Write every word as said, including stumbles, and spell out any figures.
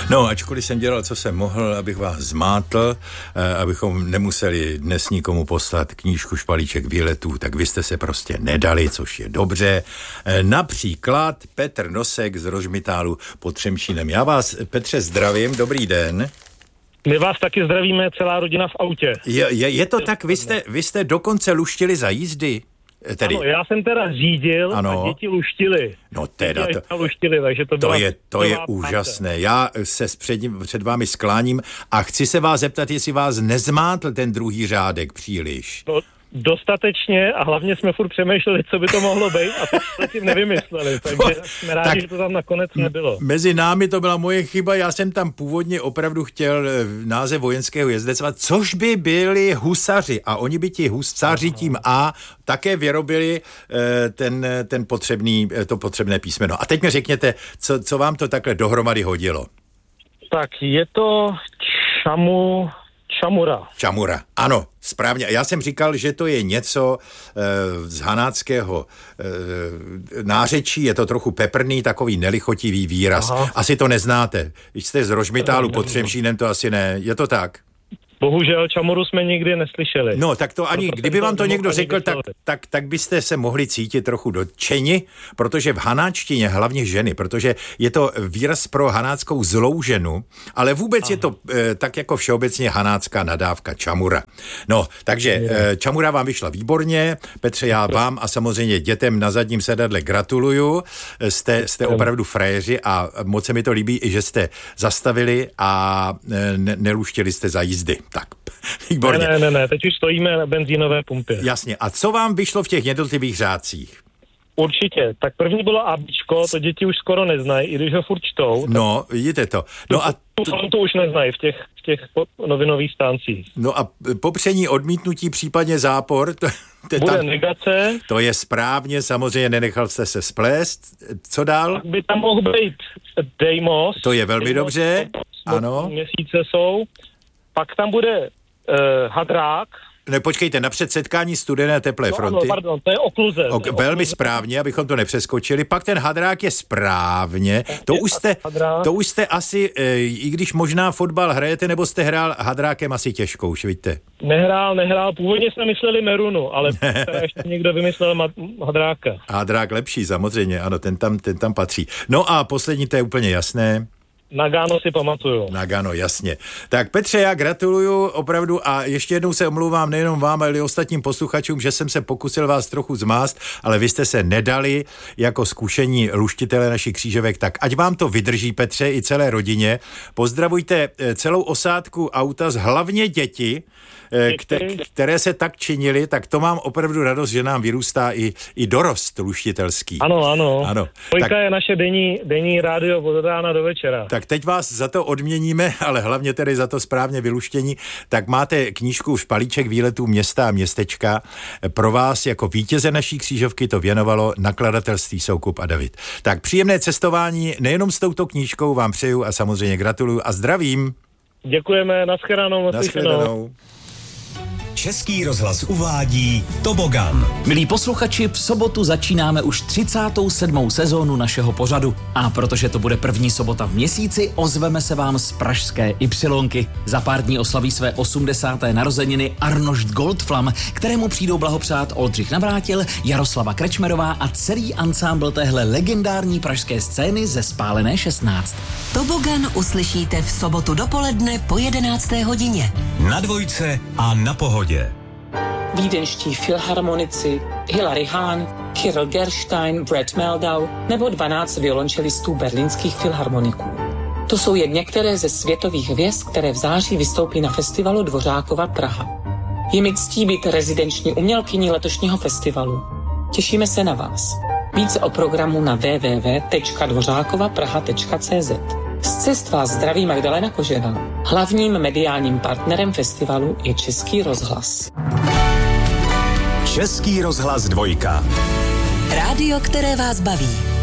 No, ačkoliv jsem dělal, co jsem mohl, abych vás zmátl, abychom nemuseli dnes nikomu poslat knížku Špalíček výletů, tak vy jste se prostě nedali, což je dobře. Například Petr Nosek z Rožmitálu pod Třemšínem. Já vás, Petře, zdravím, dobrý den. My vás taky zdravíme, celá rodina v autě. Je, je, je to tak, vy jste, vy jste dokonce luštili za jízdy? Tedy. Ano, já jsem teda řídil ano. A děti luštili. No teda to, luštili, takže to, to je, to je úžasné. Já se před, před vámi skláním a chci se vás zeptat, jestli vás nezmátl ten druhý řádek příliš. No, dostatečně a hlavně jsme furt přemýšleli, co by to mohlo být a to jsme tím nevymysleli, takže jsme rádi, tak, že to tam nakonec nebylo. Mezi námi to byla moje chyba, já jsem tam původně opravdu chtěl název vojenského jezdectva, což by byli husaři a oni by ti husaři tím A také vyrobili ten, ten potřebný, to potřebné písmeno. A teď mi řekněte, co, co vám to takhle dohromady hodilo? Tak je to čamu... Čamura. Čamura, ano, správně. A já jsem říkal, že to je něco e, z hanáckého e, nářečí, je to trochu peprný, takový nelichotivý výraz. Aha. Asi to neznáte. Když jste z Rožmitálu pod Třemšínem, to asi ne. Je to tak? Bohužel čamuru jsme nikdy neslyšeli. No, tak to ani, kdyby vám to někdo řekl, tak, tak, tak byste se mohli cítit trochu dotčeni, protože v hanáčtině, hlavně ženy, protože je to výraz pro hanáckou zlou ženu, ale vůbec Aha. je to e, tak jako všeobecně hanácká nadávka, čamura. No, takže e, čamura vám vyšla výborně, Petře, já vám a samozřejmě dětem na zadním sedadle gratuluju, jste, jste opravdu frajeři a moc se mi to líbí, že jste zastavili a e, ne, neluštili jste za jízdy. Tak, výborně. Ne, ne, ne, ne, teď už stojíme na benzínové pumpě. Jasně. A co vám vyšlo v těch jednotlivých řádcích? Určitě. Tak první bylo ABčko, to děti už skoro neznají, i když ho furt čtou. No, vidíte to. No a tu fontu už neznají v těch, v těch novinových stáncích. No a popření, odmítnutí, případně zápor, to, to, bude tam, negace. To je správně, samozřejmě nenechal jste se splést. Co dál? Tak by tam mohl být Deimos. To je velmi Deimos, dobře, ano. Měsíce jsou. Pak tam bude uh, hadrák. Ne, počkejte, napřed setkání studené teplé no, fronty. No, pardon, to je okluze. Ok, velmi okluze. Správně, abychom to nepřeskočili. Pak ten hadrák je správně. To už jste, to už jste asi, e, i když možná fotbal hrajete, nebo jste hrál hadrákem asi těžkou, už vidíte. Nehrál, nehrál. Původně jsme mysleli Merunu, ale ještě někdo vymyslel ma- hadráka. Hadrák lepší, samozřejmě, ano, ten tam, ten tam patří. No a poslední, to je úplně jasné. Nagano si pamatuju. Nagano, jasně. Tak Petře, já gratuluju opravdu a ještě jednou se omlouvám nejenom vám, ale i ostatním posluchačům, že jsem se pokusil vás trochu zmást, ale vy jste se nedali jako zkušení luštitele našich křížovek, tak ať vám to vydrží, Petře, i celé rodině. Pozdravujte celou osádku auta, hlavně děti, které se tak činili, tak to mám opravdu radost, že nám vyrůstá i, i dorost luštitelský. Ano, ano. ano. Pojka tak, je naše denní, denní rádio od rána do večera. Tak teď vás za to odměníme, ale hlavně tedy za to správně vyluštění. Tak máte knížku Špalíček výletů města a městečka. Pro vás jako vítěze naší křížovky to věnovalo nakladatelství Soukup a David. Tak příjemné cestování nejenom s touto knížkou vám přeju a samozřejmě gratuluju a zdravím. Děkujeme, nashledanou. Nashledanou. Český rozhlas uvádí Tobogan. Milí posluchači, v sobotu začínáme už třicátou sedmou sezónu našeho pořadu. A protože to bude první sobota v měsíci, ozveme se vám z pražské Ypsilonky. Za pár dní oslaví své osmdesáté narozeniny Arnošt Goldflam, kterému přijdou blahopřát Oldřich Navrátil, Jaroslava Krečmerová a celý ansámbl téhle legendární pražské scény ze Spálené šestnáct. Tobogan uslyšíte v sobotu dopoledne po jedenácté hodině. Na Dvojce a na Pohodě. Vídeňští filharmonici Hilary Hahn, Kirill Gerstein, Brett Meldau nebo dvanáct violončelistů berlínských filharmoniků. To jsou jen některé ze světových hvězd, které v září vystoupí na festivalu Dvořákova Praha. Je mi ctí být rezidenční umělkyní letošního festivalu. Těšíme se na vás. Více o programu na w w w tečka dvořákova praha tečka c z. Z cest vás zdraví Magdalena Kožená. Hlavním mediálním partnerem festivalu je Český rozhlas. Český rozhlas dvojka. Rádio, které vás baví.